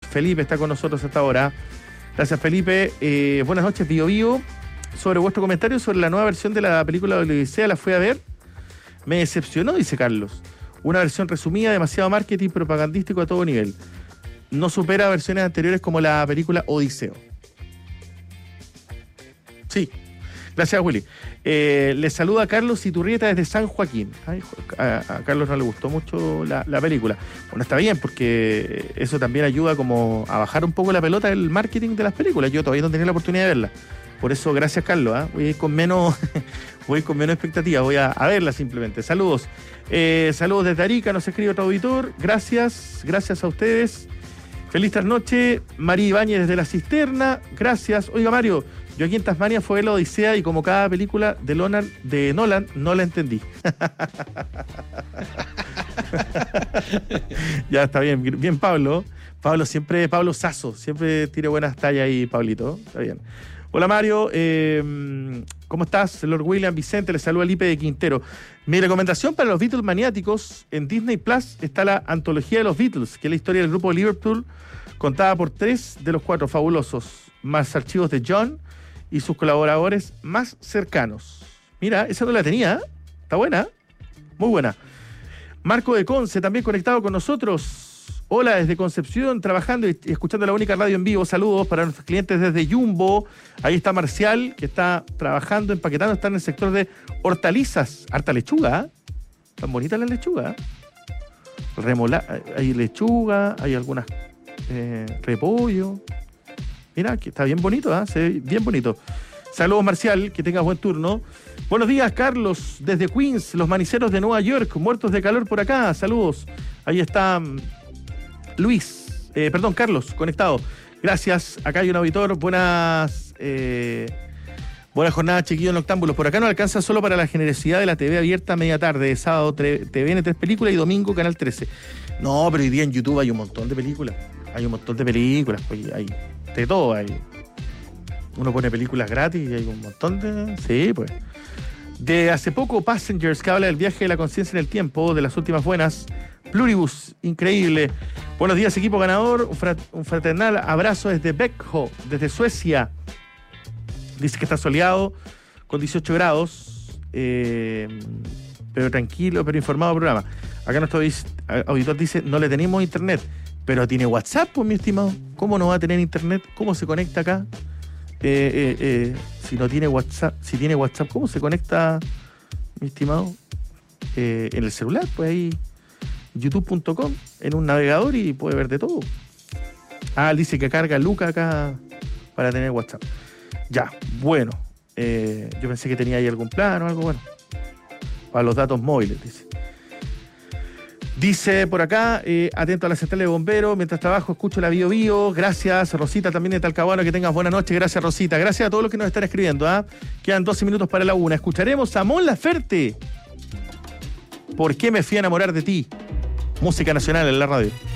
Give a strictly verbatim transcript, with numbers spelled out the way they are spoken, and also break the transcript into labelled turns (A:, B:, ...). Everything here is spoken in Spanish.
A: Felipe está con nosotros hasta ahora. Gracias, Felipe. Eh, buenas noches, Bio Bio. Sobre vuestro comentario sobre la nueva versión de la película de la Odisea, la fui a ver. Me decepcionó, dice Carlos. Una versión resumida, demasiado marketing propagandístico a todo nivel. No supera versiones anteriores como la película Odiseo. Sí. Gracias, Willy. Eh, les saluda Carlos Iturrieta desde San Joaquín. Ay, a, a Carlos no le gustó mucho la, la película. Bueno, está bien, porque eso también ayuda como a bajar un poco la pelota del marketing de las películas. Yo todavía no tenía la oportunidad de verla. Por eso, gracias, Carlos. ¿eh? Voy con menos voy con menos expectativa. Voy a, a verla simplemente. Saludos. Eh, saludos desde Arica, nos escribe otro auditor. Gracias, gracias a ustedes. Feliz noche. María Ibáñez desde La Cisterna. Gracias. Oiga, Mario, yo aquí en Tasmania fue la Odisea y como cada película de Nolan, de Nolan no la entendí. Ya está bien, bien Pablo. Pablo siempre, Pablo Sasso, siempre tiene buenas tallas ahí, Pablito. Está bien. Hola Mario, eh, ¿cómo estás? Lord William Vicente, le saluda Lipe de Quintero. Mi recomendación para los Beatles maniáticos, en Disney Plus está la antología de los Beatles, que es la historia del grupo de Liverpool, contada por tres de los cuatro fabulosos, más archivos de John y sus colaboradores más cercanos. Mira, esa no la tenía, ¿eh? Está buena, muy buena. Marco de Conce, también conectado con nosotros. Hola, desde Concepción, trabajando y escuchando la única radio en vivo. Saludos para nuestros clientes desde Jumbo. Ahí está Marcial, que está trabajando, empaquetando, está en el sector de hortalizas. Harta lechuga, ¿eh? Tan bonita la lechuga. Remola, hay lechuga, hay algunas eh, repollo. Mira, que está bien bonito, ¿eh? Se ve bien bonito. Saludos, Marcial, que tengas buen turno. Buenos días, Carlos, desde Queens, los maniceros de Nueva York, muertos de calor por acá. Saludos. Ahí está Luis, eh, perdón, Carlos, conectado. Gracias. Acá hay un auditor. Buenas eh, buenas jornadas, chiquillos noctámbulos. Por acá no alcanza solo para la generosidad de la T V abierta a media tarde. Sábado T V N tres películas y domingo Canal trece. No, pero hoy día en YouTube hay un montón de películas. Hay un montón de películas. Pues, hay de todo. Hay. Uno pone películas gratis y hay un montón de... Sí, pues. De hace poco, Passengers, que habla del viaje de la conciencia en el tiempo, de las últimas buenas. Pluribus, increíble. Buenos días, equipo ganador. Un, frat, un fraternal abrazo desde Växjö, desde Suecia. Dice que está soleado, con dieciocho grados. Eh, pero tranquilo, pero informado programa. Acá nuestro auditor dice, no le tenemos internet. Pero tiene WhatsApp, pues, mi estimado. ¿Cómo no va a tener internet? ¿Cómo se conecta acá? Eh, eh, eh, si no tiene WhatsApp, si tiene WhatsApp, ¿cómo se conecta, mi estimado? Eh, en el celular, pues ahí, youtube punto com, en un navegador y puede ver de todo. Ah, dice que carga Luca acá para tener WhatsApp. Ya, bueno. Eh, yo pensé que tenía ahí algún plan o algo, bueno. Para los datos móviles, dice. Dice por acá, eh, atento a la central de bomberos, mientras trabajo escucho la Bio Bio. Gracias, Rosita, también de Talcahuano, que tengas buena noche. Gracias, Rosita. Gracias a todos los que nos están escribiendo. ¿eh? Quedan doce minutos para la una. Escucharemos a Mon Laferte. ¿Por qué me fui a enamorar de ti? Música nacional en la radio.